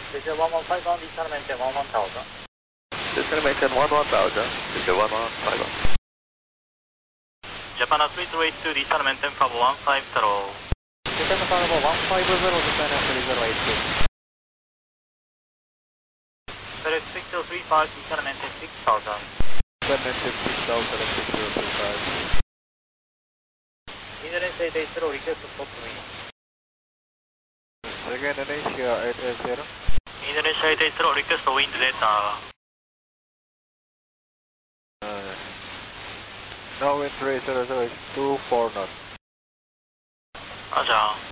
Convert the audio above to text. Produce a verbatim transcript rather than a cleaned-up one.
This is one one five on, descend maintain one one thousand. Descend maintain one one thousand. This is one one five on. Japan three two eight two, descend maintain Pavo one five zero. Japan Pavo one five zero, Japan three zero eight two. Ferret six zero three five, descend maintain six thousand. Descend maintain six thousand, six zero three five. Indonesia eight eight zero, request to stop me. Again, Indonesia eight eight zero. Indonesia eight eight zero, request to wind data. Uh, now wind three zero zero is two four knots. Roger.